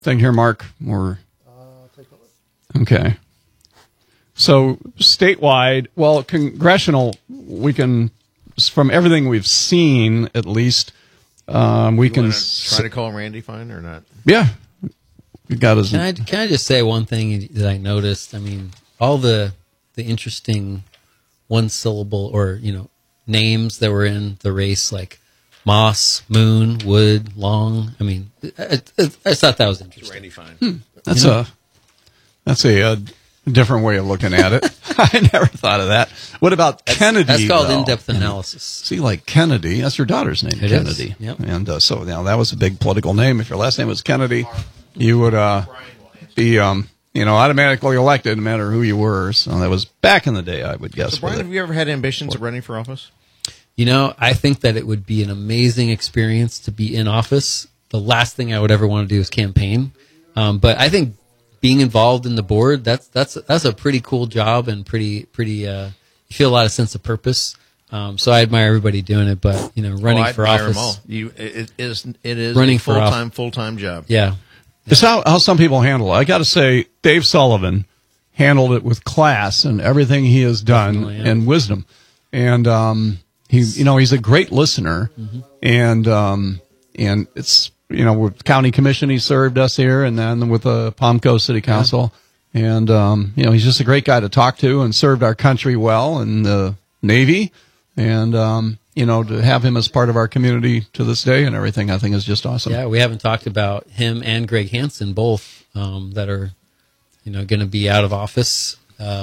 thing here, Mark? Or Take a look. okay. So statewide, well, congressional, we can, from everything we've seen, at least, we can try to call Randy Fine or not. Yeah, we got his. Can I just say one thing that I noticed? I mean, all the interesting one syllable or names that were in the race, like Moss, Moon, Wood, Long. I mean, I thought that was interesting. Randy Fine. That's a different way of looking at it. I never thought of that. What about Kennedy? That's called though? in-depth analysis. See, like Kennedy, that's your daughter's name, It Kennedy. is. Yep. And so now that was a big political name. If your last name was Kennedy, you would be automatically elected no matter who you were. So that was back in the day, I would guess. So Brian, have you ever had ambitions of running for office? I think that it would be an amazing experience to be in office. The last thing I would ever want to do is campaign. But I think being involved in the board, that's a pretty cool job and pretty you feel a lot of sense of purpose. So I admire everybody doing it, but running for office, it is running a full-time job. Yeah. It's how some people handle it. I got to say, Dave Sullivan handled it with class and everything he has done and wisdom. And he's a great listener. Mm-hmm. And it's with county commission he served us here, and then with the Palmco City Council. Yeah. And he's just a great guy to talk to and served our country well in the Navy. And to have him as part of our community to this day and everything, I think is just awesome. Yeah, we haven't talked about him and Greg Hansen, both that are, going to be out of office.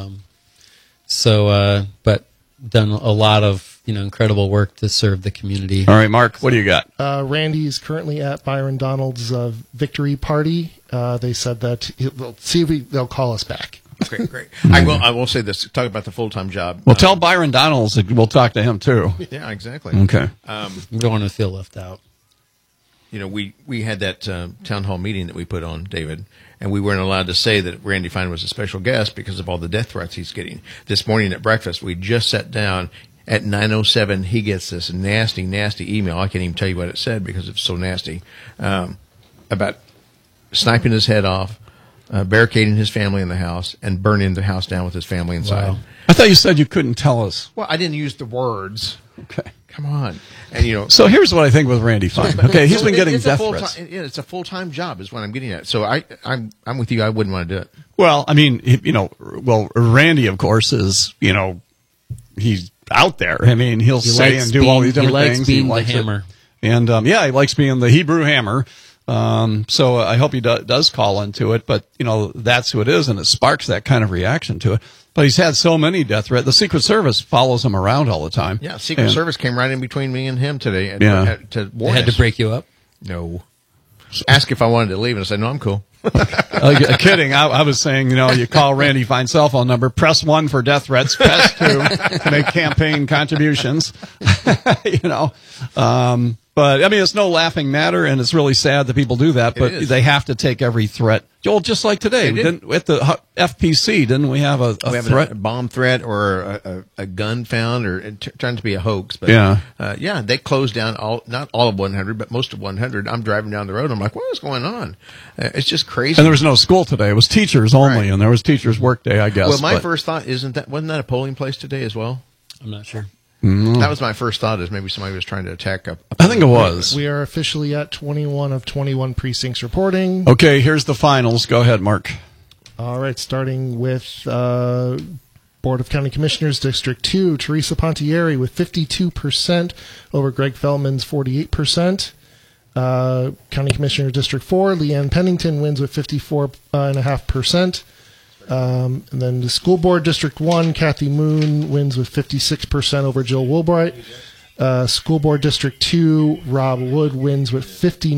But done a lot of, incredible work to serve the community. All right, Mark, what do you got? Randy's currently at Byron Donald's victory party. They said that they'll see if they'll call us back. Great. I will say this. Talk about the full-time job. Well, tell Byron Donalds that we'll talk to him too. Yeah, exactly. Okay. We don't want to feel left out. We had that town hall meeting that we put on, David, and we weren't allowed to say that Randy Fine was a special guest because of all the death threats he's getting. This morning at breakfast, we just sat down. At 9:07, he gets this nasty, nasty email. I can't even tell you what it said because it's so nasty. About sniping his head off, barricading his family in the house, and burning the house down with his family inside. Wow. I thought you said you couldn't tell us. Well, I didn't use the words. Okay. Come on. And So here's what I think with Randy Fine. Okay, he's been getting death threats. It's a full-time job is what I'm getting at. So I'm with you. I wouldn't want to do it. Well, I mean, Randy, of course, is, he's out there. I mean, he'll say and do all these different things. He likes being the hammer. And, he likes being the Hebrew hammer. So I hope he does call into it, but, that's who it is, and it sparks that kind of reaction to it. But he's had so many death threats. The Secret Service follows him around all the time. Yeah, Secret Service came right in between me and him today. To warn They had us. to break you up? No. Ask if I wanted to leave, and I said, no, I'm cool. Kidding. I was saying, you call Randy Fine's cell phone number, press 1 for death threats, press 2 to make campaign contributions. But, I mean, it's no laughing matter, and it's really sad that people do that, but they have to take every threat. Joel, just like today, at the FPC, didn't we have a threat? A bomb threat or a gun found, or it turned to be a hoax. But they closed down not all of 100, but most of 100. I'm driving down the road, and I'm like, what is going on? It's just crazy. And there was no school today. It was teachers only, and there was teachers' work day, I guess. Well, my first thought, wasn't that a polling place today as well? I'm not sure. Mm-hmm. That was my first thought, is maybe somebody was trying to attack I think it was. We are officially at 21 of 21 precincts reporting. Okay, here's the finals. Go ahead, Mark. All right, starting with Board of County Commissioners, District 2, Teresa Pontieri with 52% over Greg Feldman's 48%. County Commissioner, District 4, Leanne Pennington wins with 54.5%. And then the School Board, District 1, Kathy Moon wins with 56% over Jill Woolbright. School Board, District 2, Rob Wood wins with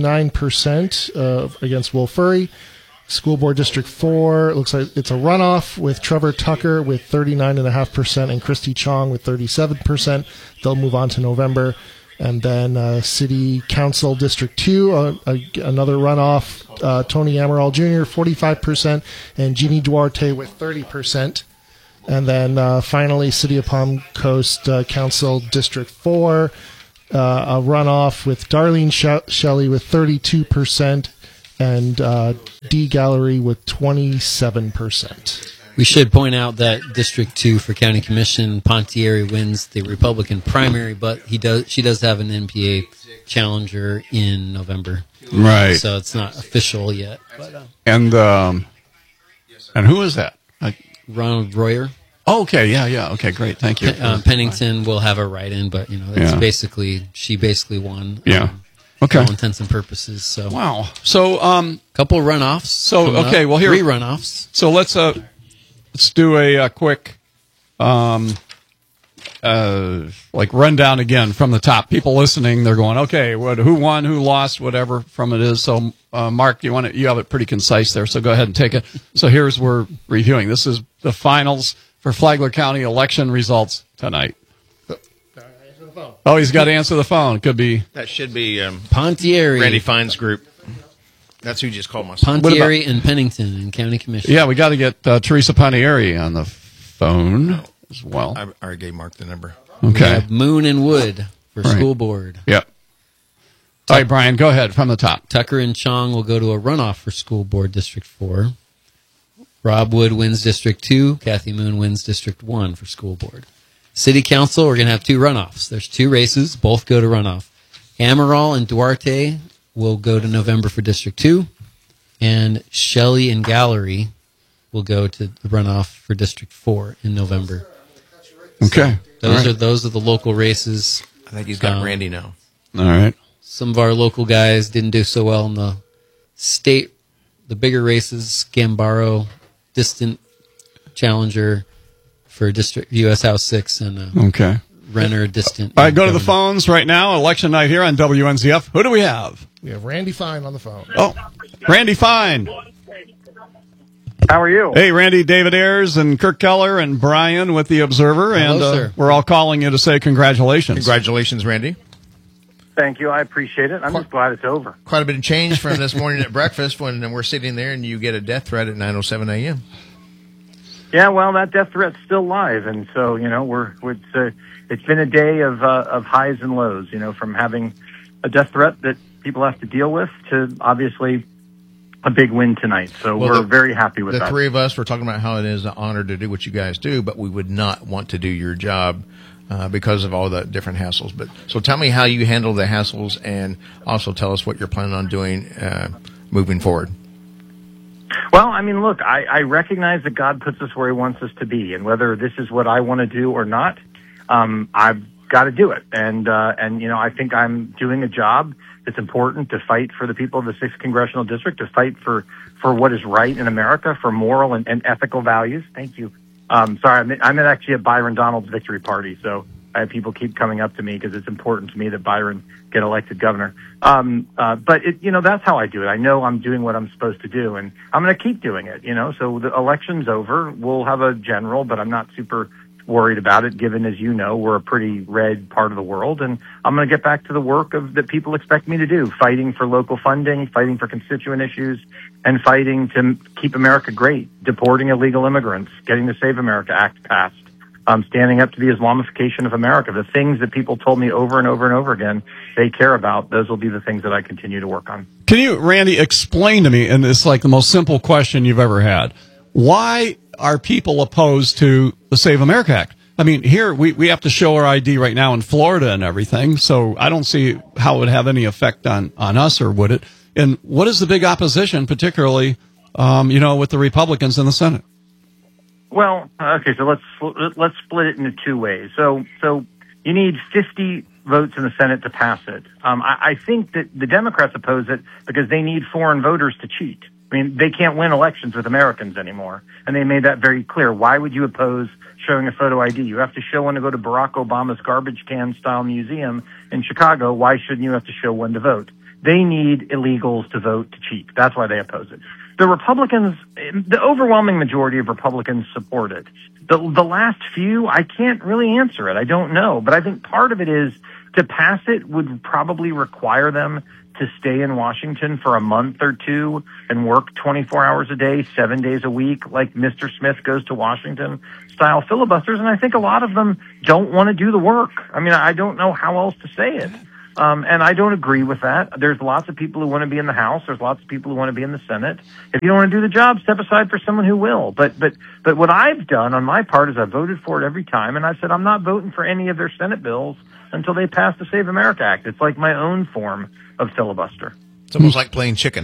59% against Will Furry. School Board, District 4, it looks like it's a runoff with Trevor Tucker with 39.5% and Christy Chong with 37%. They'll move on to November. And then City Council District 2, another runoff, Tony Amaral Jr., 45%, and Jeannie Duarte with 30%. And then finally, City of Palm Coast Council District 4, a runoff with Darlene Shelley with 32%, and D. Gallery with 27%. We should point out that District 2 for County Commission, Pontieri wins the Republican primary, but she does have an NPA challenger in November. Right. So it's not official yet. But, And who is that? Ronald Royer. Oh, okay, yeah. Okay, great. Thank you. Pennington will have a write-in, but it's she basically won. Yeah. For Okay. all intents and purposes. So Wow. So couple runoffs. So, coming okay, up. well, here- 3 runoffs. So let's do a quick rundown again from the top. People listening, they're going, okay, who won, who lost, whatever from it is. So Mark, you have it pretty concise there. So go ahead and take it. So we're reviewing. This is the finals for Flagler County election results tonight. Oh, he's got to answer the phone. Could be That should be Pontieri. Randy Fine's group. That's who you just called myself. Pontieri and Pennington in County Commission. Yeah, we got to get Teresa Pontieri on the phone as well. I already gave Mark the number. We Okay. have Moon and Wood for Right. school board. Yep. All right, Brian, go ahead from the top. Tucker and Chong will go to a runoff for school board District 4. Rob Wood wins District 2. Kathy Moon wins District 1 for school board. City Council, we're going to have 2 runoffs. There's 2 races. Both go to runoff. Amaral and Duarte will go to November for District 2. And Shelley and Gallery will go to the runoff for District 4 in November. Okay. Those are the local races. I think he's got Randy now. All right. Some of our local guys didn't do so well in the state, the bigger races. Gambaro, distant challenger for District U.S. House 6, and Okay. Renner, distant. All right, go to the phones right now. Election night here on WNZF. Who do we have? We have Randy Fine on the phone. Oh, Randy Fine. How are you? Hey, Randy, David Ayers and Kirk Keller and Brian with the Observer. Hello, and sir. We're all calling you to say congratulations. Congratulations, Randy. Thank you. I appreciate it. I'm just glad it's over. Quite a bit of change from this morning at breakfast when we're sitting there and you get a death threat at 9:07 a.m. Yeah, well, that death threat's still live, and so it's been a day of highs and lows. From having a death threat that people have to deal with to obviously a big win tonight. So we're very happy with the that. The 3 of us were talking about how it is an honor to do what you guys do, but we would not want to do your job because of all the different hassles. So tell me how you handle the hassles, and also tell us what you're planning on doing moving forward. Well, I mean, look, I recognize that God puts us where He wants us to be, and whether this is what I want to do or not, I've got to do it. And I think I'm doing a job that's important to fight for the people of the 6th Congressional District, to fight for what is right in America, for moral and ethical values. Thank you. Sorry, I'm actually at Byron Donald's victory party, so I have people keep coming up to me because it's important to me that Byron get elected governor. But that's how I do it. I know I'm doing what I'm supposed to do, and I'm going to keep doing it. So the election's over. We'll have a general, but I'm not super worried about it, given, as you know, we're a pretty red part of the world, and I'm going to get back to the work that people expect me to do, fighting for local funding, fighting for constituent issues, and fighting to keep America great, deporting illegal immigrants, getting the Save America Act passed, standing up to the Islamification of America. The things that people told me over and over and over again they care about, those will be the things that I continue to work on. Can you, Randy, explain to me, and it's like the most simple question you've ever had, why are people opposed to the Save America Act? I mean, here we have to show our ID right now in Florida and everything, so I don't see how it would have any effect on us, or would it? And what is the big opposition, particularly, with the Republicans in the Senate? Well, okay, so let's split it into 2 ways. So you need 50 votes in the Senate to pass it. I think that the Democrats oppose it because they need foreign voters to cheat. I mean, they can't win elections with Americans anymore, and they made that very clear. Why would you oppose showing a photo ID? You have to show one to go to Barack Obama's garbage can style museum in Chicago. Why shouldn't you have to show one to vote? They need illegals to vote to cheat. That's why they oppose it. The Republicans, the overwhelming majority of Republicans support it. The last few, I can't really answer it. I don't know. But I think part of it is to pass it would probably require them to stay in Washington for a month or 2 and work 24 hours a day, 7 days a week, like Mr. Smith goes to Washington style filibusters. And I think a lot of them don't want to do the work. I mean, I don't know how else to say it. And I don't agree with that. There's lots of people who want to be in the House. There's lots of people who want to be in the Senate. If you don't want to do the job, step aside for someone who will. But what I've done on my part is I've voted for it every time, and I've said I'm not voting for any of their Senate bills until they pass the Save America Act. It's like my own form of filibuster. It's almost like playing chicken.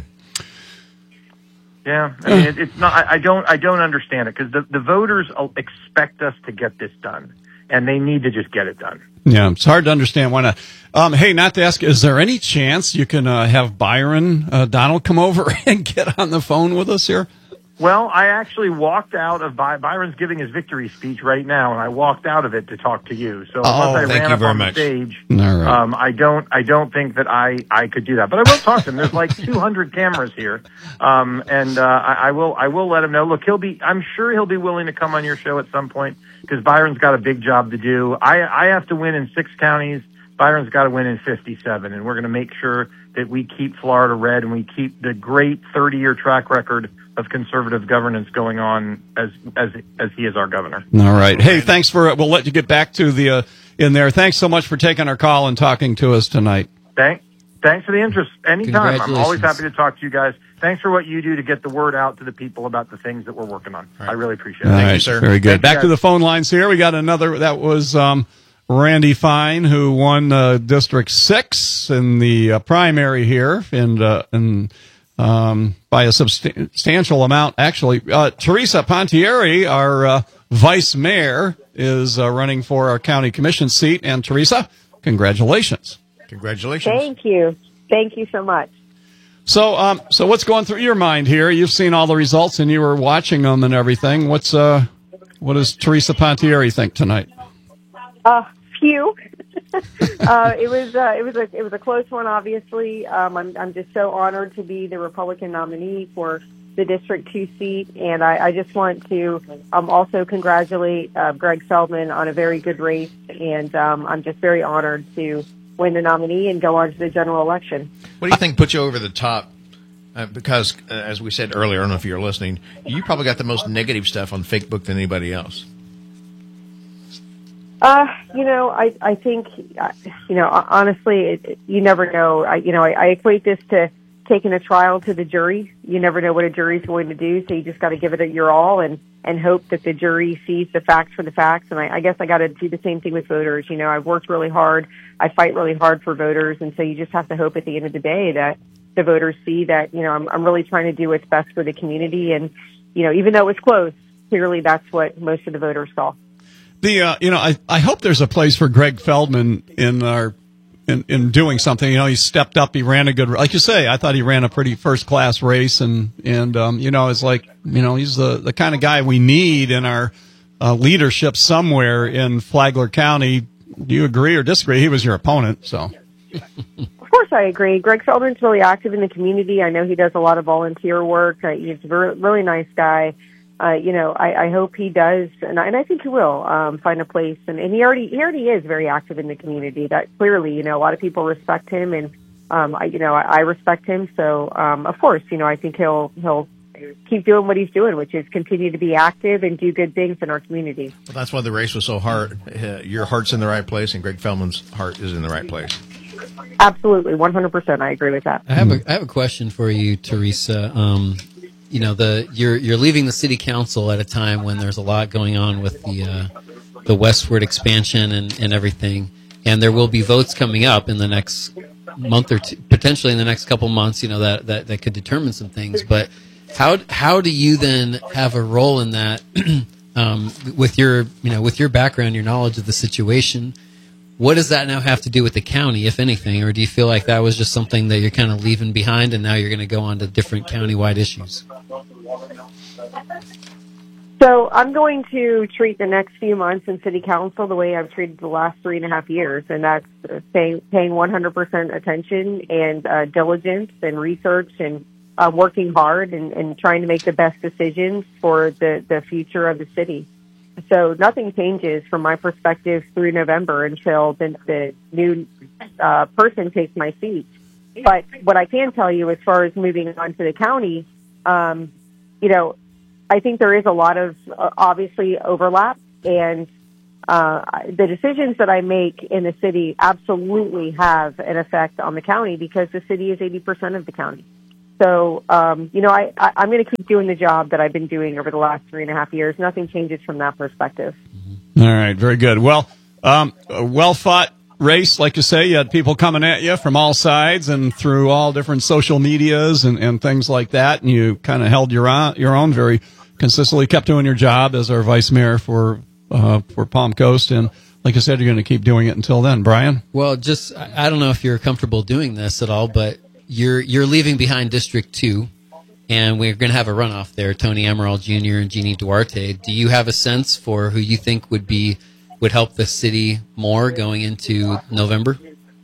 Yeah, I mean, it's not. I don't understand it because the voters expect us to get this done, and they need to just get it done. Yeah, it's hard to understand why not. Hey, not to ask, is there any chance you can have Byron Donald come over and get on the phone with us here? Well, I actually walked out of Byron's giving his victory speech right now, and I walked out of it to talk to you. So unless I ran up on the stage, right. I don't think that I could do that. But I will talk to him. There's like 200 cameras here, and I will let him know. Look, I'm sure he'll be willing to come on your show at some point because Byron's got a big job to do. I have to win in 6 counties. Byron's got to win in 57, and we're going to make sure that we keep Florida red and we keep the great 30-year track record of conservative governance going on as he is our governor. All right. Hey, thanks we'll let you get back to the in there. Thanks so much for taking our call and talking to us tonight. Thanks for the interest. Anytime. I'm always happy to talk to you guys. Thanks for what you do to get the word out to the people about the things that we're working on. Right. I really appreciate it. Thank you, sir. Very good. Back to the phone lines here. We got another, that was Randy Fine, who won District 6 in the primary here, and by a substantial amount, actually. Teresa Pontieri, our vice mayor, is running for our county commission seat. And Teresa, congratulations. Congratulations. Thank you. Thank you so much. So what's going through your mind here? You've seen all the results and you were watching them and everything. What does Teresa Pontieri think tonight? Few. It was a close one, obviously. I'm just so honored to be the Republican nominee for the District 2 seat, and I just want to also congratulate Greg Feldman on a very good race, and I'm just very honored to win the nominee and go on to the general election. What do you think put you over the top? Because, as we said earlier, I don't know if you're listening, you probably got the most negative stuff on Facebook than anybody else. I think, honestly, you never know. I equate this to taking a trial to the jury. You never know what a jury's going to do, so you just got to give it your all and hope that the jury sees the facts for the facts. And I guess I got to do the same thing with voters. I've worked really hard. I fight really hard for voters, and so you just have to hope at the end of the day that the voters see that, I'm really trying to do what's best for the community. And, even though it's close, clearly that's what most of the voters saw. I hope there's a place for Greg Feldman in doing something. He stepped up. He ran a good, like you say, I thought he ran a pretty first class race, and it's like, he's the kind of guy we need in our leadership somewhere in Flagler County. Do you agree or disagree? He was your opponent, so. Of course I agree. Greg Feldman's really active in the community. I know he does a lot of volunteer work. He's a really nice guy. I hope he does, and I think he will find a place. And he already is very active in the community. That clearly, a lot of people respect him, and I respect him. So, of course, I think he'll keep doing what he's doing, which is continue to be active and do good things in our community. Well, that's why the race was so hard. Your heart's in the right place, and Greg Feldman's heart is in the right place. Absolutely, 100%. I agree with that. I have a question for you, Teresa. You're leaving the city council at a time when there's a lot going on with the westward expansion and everything, and there will be votes coming up in the next month or two, potentially in the next couple months. That could determine some things. But how do you then have a role in that with your background, your knowledge of the situation? What does that now have to do with the county, if anything? Or do you feel like that was just something that you're kind of leaving behind and now you're going to go on to different county-wide issues? So I'm going to treat the next few months in city council the way I've treated the last 3.5 years, and that's paying 100% attention and diligence and research and working hard and trying to make the best decisions for the future of the city. So nothing changes from my perspective through November until the new person takes my seat. But what I can tell you as far as moving on to the county, I think there is a lot of obviously overlap, and the decisions that I make in the city absolutely have an effect on the county because the city is 80% of the county. So, I'm going to keep doing the job that I've been doing over the last 3.5 years. Nothing changes from that perspective. All right, very good. Well, a well-fought race, like you say. You had people coming at you from all sides and through all different social medias and things like that, and you kind of held your own very consistently, kept doing your job as our vice mayor for Palm Coast, and like I said, you're going to keep doing it until then. Brian? Well, I don't know if you're comfortable doing this at all, but you're leaving behind District 2, and we're going to have a runoff there, Tony Emerald Jr. and Jeannie Duarte. Do you have a sense for who you think would help the city more going into November?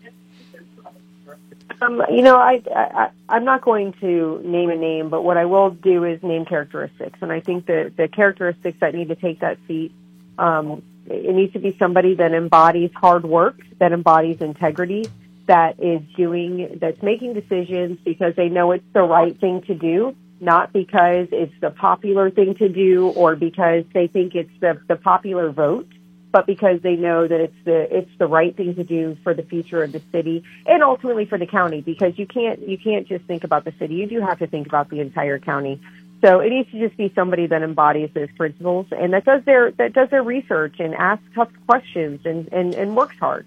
I'm not going to name a name, but what I will do is name characteristics, and I think the characteristics that need to take that seat, it needs to be somebody that embodies hard work, that embodies integrity, that's making decisions because they know it's the right thing to do, not because it's the popular thing to do or because they think it's the popular vote, but because they know that it's the right thing to do for the future of the city and ultimately for the county, because you can't just think about the city. You do have to think about the entire county. So it needs to just be somebody that embodies those principles and that does their research and asks tough questions and works hard.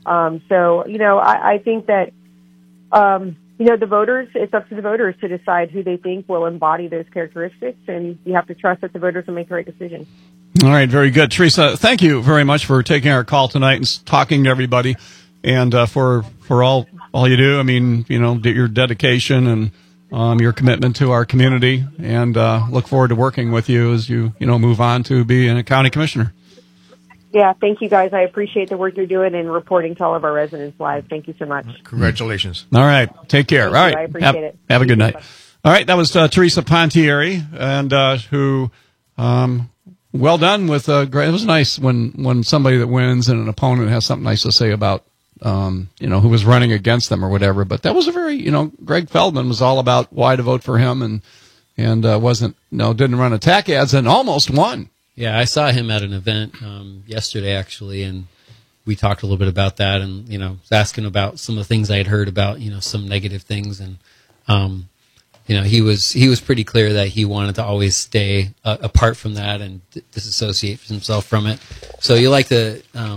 I think that, the voters, it's up to the voters to decide who they think will embody those characteristics, and you have to trust that the voters will make the right decision. All right, very good. Teresa, thank you very much for taking our call tonight and talking to everybody, and for all you do. I mean, your dedication and your commitment to our community, and look forward to working with you as you move on to being a county commissioner. Yeah, thank you, guys. I appreciate the work you're doing and reporting to all of our residents live. Thank you so much. Congratulations. All right, take care. Thank all you. right, I appreciate it. Have a good night. All right, that was Teresa Pontieri, and who, well done with it was nice when somebody that wins and an opponent has something nice to say about, who was running against them or whatever. But that was a very, Greg Feldman was all about why to vote for him and didn't run attack ads and almost won. Yeah, I saw him at an event yesterday, actually, and we talked a little bit about that, and was asking about some of the things I had heard about, some negative things, and he was pretty clear that he wanted to always stay apart from that and disassociate himself from it. So you like to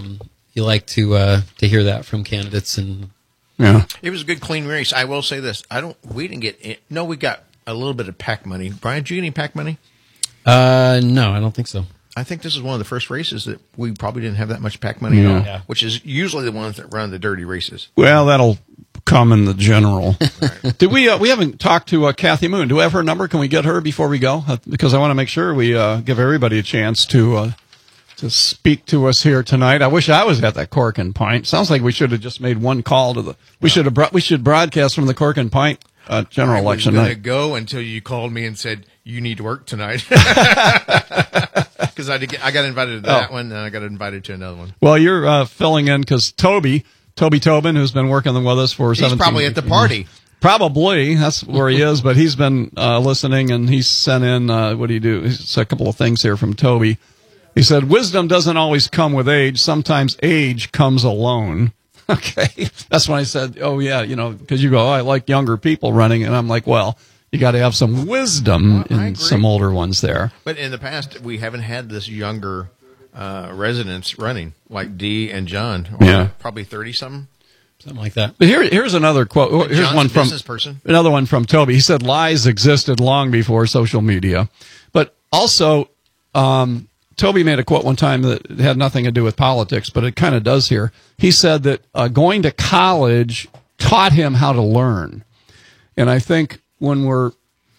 hear that from candidates, and yeah, it was a good, clean race. I will say this: we got a little bit of PAC money. Brian, did you get any PAC money? No, I don't think so. I think this is one of the first races that we probably didn't have that much PAC money at all, which is usually the ones that run the dirty races. Well, that'll come in the general. Right. Did we haven't talked to Kathy Moon. Do we have her number? Can we get her before we go? Because I want to make sure we give everybody a chance to speak to us here tonight. I wish I was at that Cork and Pint. Sounds like we should have just made one call to the. We should broadcast from the Cork and Pint general election night. I was going to go until you called me and said you need to work tonight. Because I got invited to that one, and I got invited to another one. Well, you're filling in because Toby Tobin, who's been working with us for 17 years. He's probably at the party. Probably. That's where he is, but he's been listening, and he's sent in, what do you do? It's a couple of things here from Toby. He said, wisdom doesn't always come with age. Sometimes age comes alone. Okay. That's when I said, oh, yeah, because you go, I like younger people running, and I'm like, well, you got to have some wisdom in some older ones there. But in the past, we haven't had this younger residents running, like Dee and John. Probably 30-something. Something like that. But here's another quote. Here's one from another one from Toby. He said, lies existed long before social media. But also, Toby made a quote one time that had nothing to do with politics, but it kind of does here. He said that going to college taught him how to learn. And I think when we're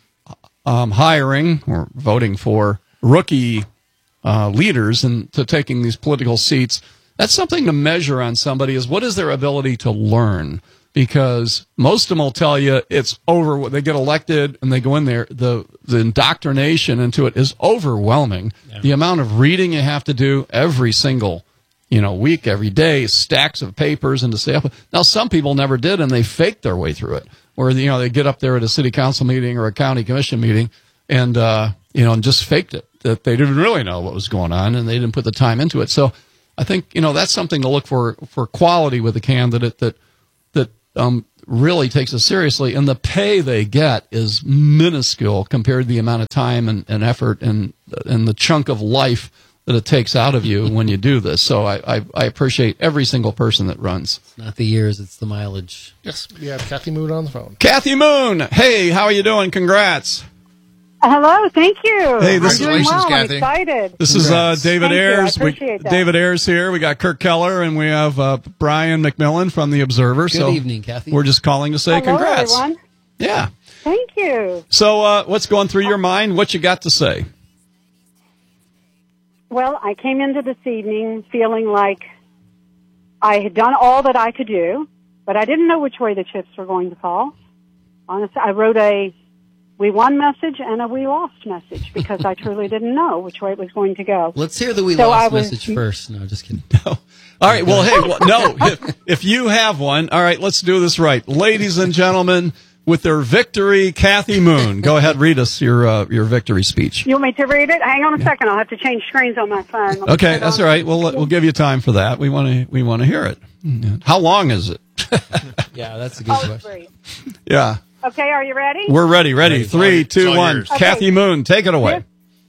hiring or voting for rookie leaders and to taking these political seats, that's something to measure on somebody is what is their ability to learn? Because most of them will tell you it's over. They get elected and they go in there. The indoctrination into it is overwhelming. Yeah. The amount of reading you have to do every single week, every day, stacks of papers and to stay up. Now, some people never did, and they faked their way through it. Where they get up there at a city council meeting or a county commission meeting, and and just faked it. That they didn't really know what was going on, and they didn't put the time into it. So I think, that's something to look for quality with a candidate that really takes it seriously. And the pay they get is minuscule compared to the amount of time and effort and the chunk of life that it takes out of you when you do this. So I appreciate every single person that runs. It's not the years, it's the mileage. Yes, we have Kathy Moon on the phone. Kathy Moon, hey, how are you doing? Congrats. Hello, thank you. Hey, this I'm doing Congratulations, well. Kathy. I'm excited. This is David Thank you. I Ayers. appreciate that. David Ayers here. We got Kirk Keller, and we have Brian McMillan from The Observer. Good evening, Kathy. We're just calling to say Hello, congrats. everyone. Yeah. Thank you. So what's going through your mind? What you got to say? Well, I came into this evening feeling like I had done all that I could do, but I didn't know which way the chips were going to fall. Honestly, I wrote a we won message and a we lost message because I truly didn't know which way it was going to go. Let's hear the we So lost I was- message first. No, just kidding. All right. Well, hey, no. If you have one, all right, let's do this right. Ladies and gentlemen, with their victory, Kathy Moon. Go ahead, read us your victory speech. You want me to read it? Hang on a second. I'll have to change screens on my phone. Let me Okay, turn it that's on. all right. We'll give you time for that. We want to hear it. How long is it? Yeah, that's a good Oh, it's question. great. Yeah, Okay, are you ready? we're ready. Ready. 3, It's all 2, 1. yours. Okay. Kathy Moon, take it away.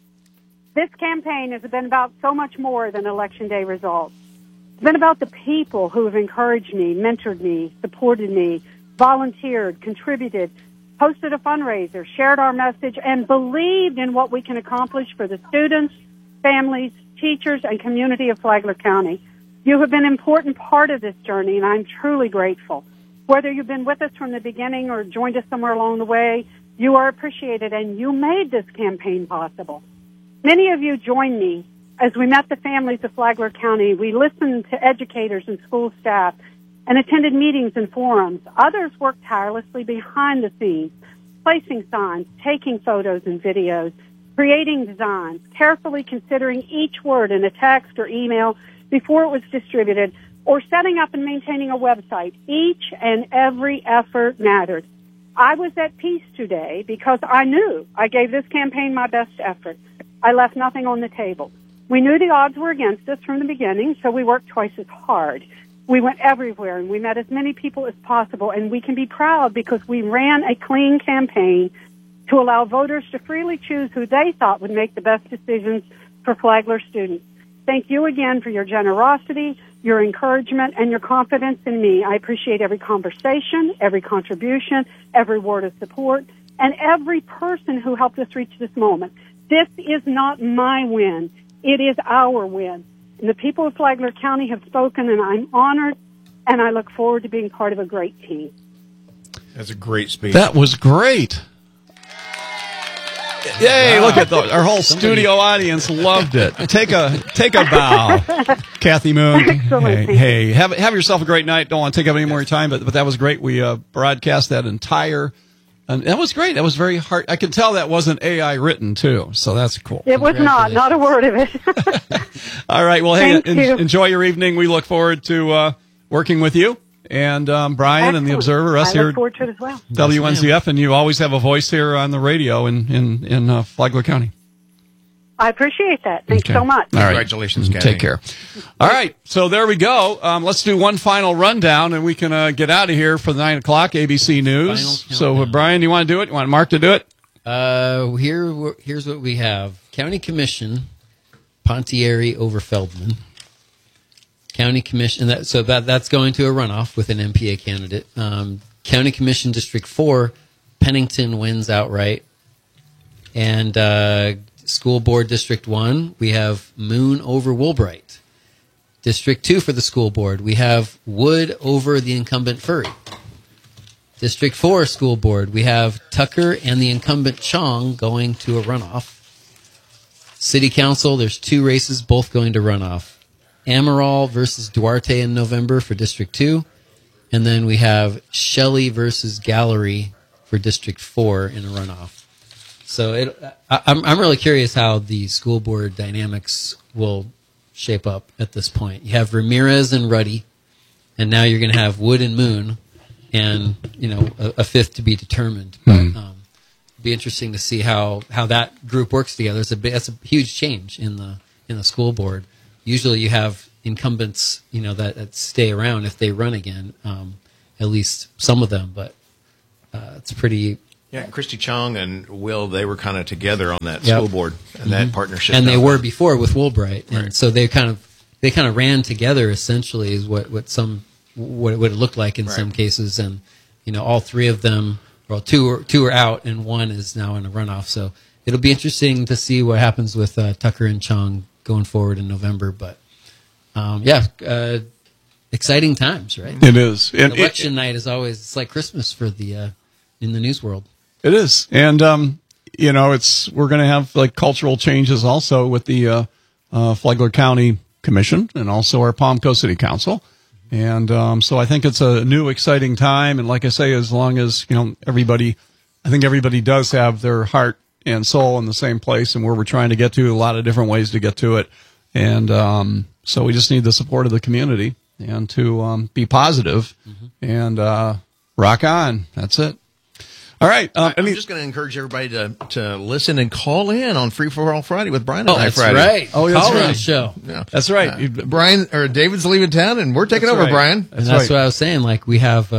This campaign has been about so much more than Election Day results. It's been about the people who have encouraged me, mentored me, supported me, volunteered, contributed, hosted a fundraiser, shared our message, and believed in what we can accomplish for the students, families, teachers, and community of Flagler County. You have been an important part of this journey, and I'm truly grateful. Whether you've been with us from the beginning or joined us somewhere along the way, you are appreciated, and you made this campaign possible. Many of you joined me as we met the families of Flagler County. We listened to educators and school staff and attended meetings and forums. Others worked tirelessly behind the scenes, placing signs, taking photos and videos, creating designs, carefully considering each word in a text or email before it was distributed, or setting up and maintaining a website. Each and every effort mattered. I was at peace today because I knew I gave this campaign my best effort. I left nothing on the table. We knew the odds were against us from the beginning, so we worked twice as hard. We went everywhere, and we met as many people as possible, and we can be proud because we ran a clean campaign to allow voters to freely choose who they thought would make the best decisions for Flagler students. Thank you again for your generosity, your encouragement, and your confidence in me. I appreciate every conversation, every contribution, every word of support, and every person who helped us reach this moment. This is not my win. It is our win. And the people of Flagler County have spoken, and I'm honored, and I look forward to being part of a great team. That's a great speech. That was great. Yay, look at our whole studio audience loved it. Take a bow, Kathy Moon. Excellent. Hey, have yourself a great night. Don't want to take up any more of your time, but that was great. We broadcast that entire, and that was great. That was very hard. I can tell that wasn't AI written too, so that's cool. It was not a word of it. All right, well, hey, Thank you. enjoy your evening. We look forward to working with you. And Brian and the Excellent. Observer, us I here look forward to it as well. WNCF, and you always have a voice here on the radio in Flagler County. I appreciate that. Thanks Okay. so much. All right. Congratulations, Kathy. Take care. All right, so there we go. Let's do one final rundown, and we can get out of here for the 9 o'clock ABC News. Final So, countdown. Brian, do you want to do it? You want Mark to do it? Here's what we have. County Commission, Pontieri over Feldman. County Commission, that's going to a runoff with an MPA candidate. County Commission District 4, Pennington wins outright. And School Board District 1, we have Moon over Woolbright. District 2 for the school board, we have Wood over the incumbent Furry. District 4 school board, we have Tucker and the incumbent Chong going to a runoff. City Council, there's 2 races, both going to runoff. Amaral versus Duarte in November for District 2. And then we have Shelley versus Gallery for District 4 in a runoff. So I'm really curious how the school board dynamics will shape up at this point. You have Ramirez and Ruddy, and now you're going to have Wood and Moon, and a fifth to be determined. But it'll be interesting to see how that group works together. That's a huge change in the school board. Usually you have incumbents, that stay around if they run again. At least some of them, but it's pretty. Yeah, Christy Chong and Will, they were kind of together on that Yep. school board and that partnership. And they down were there. before with Woolbright, and Right. so they kind of ran together. Essentially, is what it looked like in Right. some cases, and all three of them, well, two are out, and one is now in a runoff. So it'll be interesting to see what happens with Tucker and Chong going forward in November. But exciting times, right? It is. And Election night is always, it's like Christmas for the in the news world. It is. And, we're going to have like cultural changes also with the Flagler County Commission and also our Palmco City Council. And so I think it's a new, exciting time. And like I say, as long as, everybody does have their heart and soul in the same place and where we're trying to get to, a lot of different ways to get to it. And so we just need the support of the community and to be positive and rock on. That's it. All right. I'm just going to encourage everybody to listen and call in on Free for All Friday with Brian and I That's Friday. right. Oh, that's Call in right. the show. Yeah. That's right. Brian or David's leaving town and we're taking That's over, right. Brian. And that's right. what I was saying. Like we have,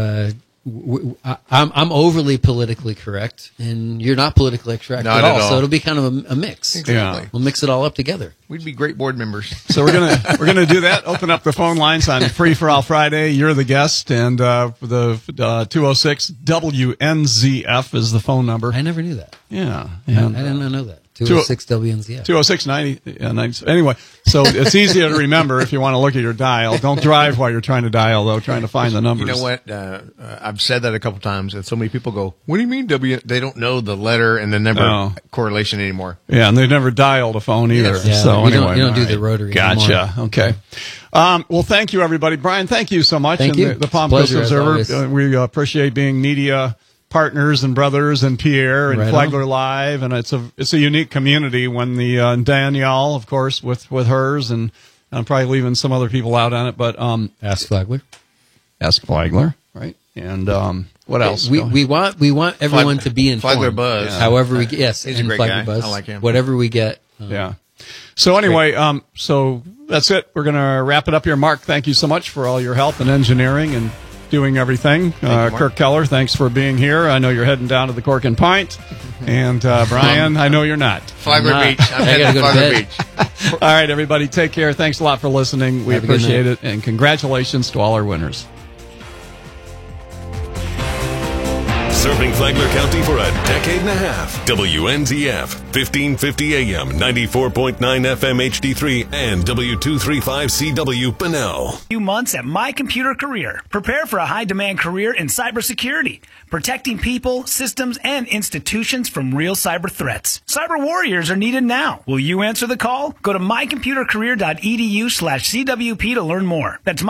I'm overly politically correct, and you're not politically correct Not at at all. all. So it'll be kind of a mix. Exactly. We'll mix it all up together. We'd be great board members. So we're gonna do that. Open up the phone lines on Free for All Friday. You're the guest, and the 206 WNZF is the phone number. I never knew that. Yeah, I didn't know that. 206 WNZF. 206 90. Anyway, so it's easy to remember if you want to look at your dial. Don't drive while you're trying to dial, though. Trying to find the numbers. You know what? I've said that a couple times, and so many people go, "What do you mean W?" They don't know the letter and the number correlation anymore. Yeah, and they've never dialed a phone either. Yeah. So you anyway, don't do all the right. rotary Gotcha. anymore. Okay. Well, thank you, everybody. Brian, thank you so much. Thank and you. The It's a Palm pleasure, Coast as always. Observer. We appreciate being media partners and brothers and Pierre and Right Flagler on. Live, and it's a unique community when the Danielle, of course, with hers, and I'm probably leaving some other people out on it, but Ask Flagler. Ask Flagler, right? And what else? We want everyone to be informed. Flagler Buzz. Yeah. However we get, yes, He's a and great Flagler guy. Buzz. I like him. Whatever we get. Yeah. So anyway, so that's it. We're going to wrap it up here. Mark, thank you so much for all your help in engineering and doing everything. Mark. Kirk Keller, thanks for being here. I know you're heading down to the Cork and Pint. And Brian, I know you're not. Flagler I'm not. Beach. I'm I heading gotta to go to Flagler bed. Beach. All right, everybody, take care. Thanks a lot for listening. We Have a good appreciate night. it. And congratulations to all our winners. Serving Flagler County for a decade and a half. WNZF, 1550 AM, 94.9 FM HD3, and W235CW Bunnell. Few months at My Computer Career. Prepare for a high-demand career in cybersecurity, protecting people, systems, and institutions from real cyber threats. Cyber warriors are needed now. Will you answer the call? Go to mycomputercareer.edu/CWP to learn more. That's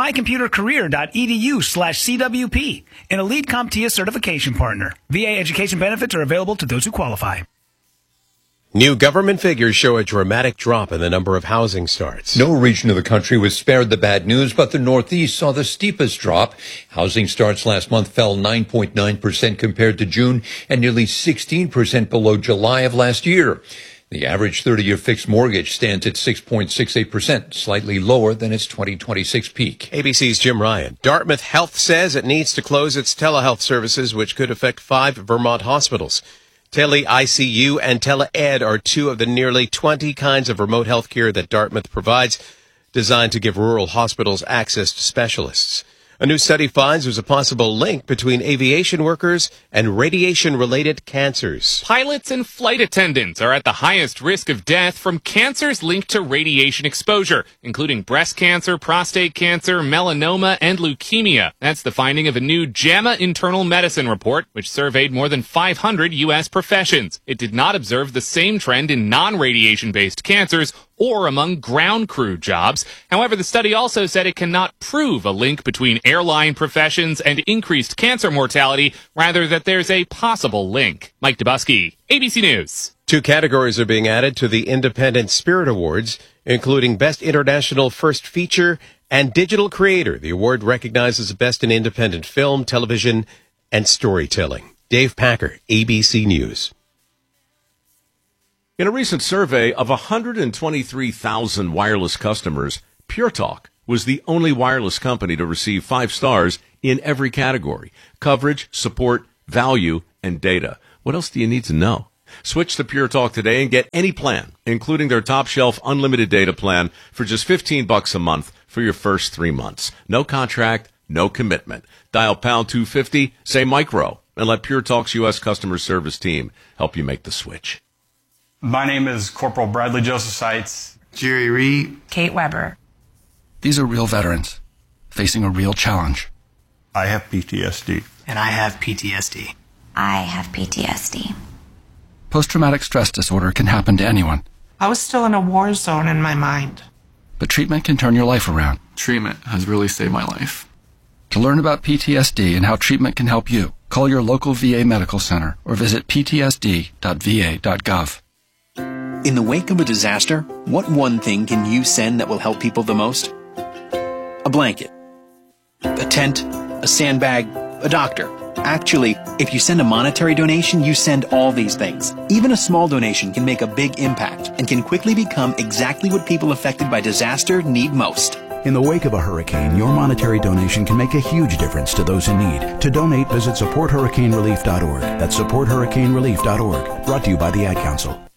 mycomputercareer.edu/CWP, an Elite CompTIA certification partner. VA education benefits are available to those who qualify. New government figures show a dramatic drop in the number of housing starts. No region of the country was spared the bad news, but the Northeast saw the steepest drop. Housing starts last month fell 9.9% compared to June and nearly 16% below July of last year. The average 30-year fixed mortgage stands at 6.68%, slightly lower than its 2026 peak. ABC's Jim Ryan. Dartmouth Health says it needs to close its telehealth services, which could affect 5 Vermont hospitals. Tele-ICU and Tele-Ed are 2 of the nearly 20 kinds of remote health care that Dartmouth provides, designed to give rural hospitals access to specialists. A new study finds there's a possible link between aviation workers and radiation-related cancers. Pilots and flight attendants are at the highest risk of death from cancers linked to radiation exposure, including breast cancer, prostate cancer, melanoma, and leukemia. That's the finding of a new JAMA Internal Medicine report, which surveyed more than 500 U.S. professions. It did not observe the same trend in non-radiation-based cancers or among ground crew jobs. However, the study also said it cannot prove a link between airline professions and increased cancer mortality, rather that there's a possible link. Mike Dubusky, ABC News. 2 categories are being added to the Independent Spirit Awards, including Best International First Feature and Digital Creator. The award recognizes the best in independent film, television, and storytelling. Dave Packer, ABC News. In a recent survey of 123,000 wireless customers, Pure Talk was the only wireless company to receive 5 stars in every category: coverage, support, value, and data. What else do you need to know? Switch to Pure Talk today and get any plan, including their top shelf unlimited data plan, for just $15 a month for your first 3 months. No contract, no commitment. Dial pound 250, say micro, and let Pure Talk's U.S. customer service team help you make the switch. My name is Corporal Bradley Joseph Seitz. Jerry Reed. Kate Weber. These are real veterans facing a real challenge. I have PTSD. And I have PTSD. I have PTSD. Post-traumatic stress disorder can happen to anyone. I was still in a war zone in my mind. But treatment can turn your life around. Treatment has really saved my life. To learn about PTSD and how treatment can help you, call your local VA medical center or visit ptsd.va.gov. In the wake of a disaster, what one thing can you send that will help people the most? A blanket, a tent, a sandbag, a doctor. Actually, if you send a monetary donation, you send all these things. Even a small donation can make a big impact and can quickly become exactly what people affected by disaster need most. In the wake of a hurricane, your monetary donation can make a huge difference to those in need. To donate, visit supporthurricanerelief.org. That's supporthurricanerelief.org. Brought to you by the Ad Council.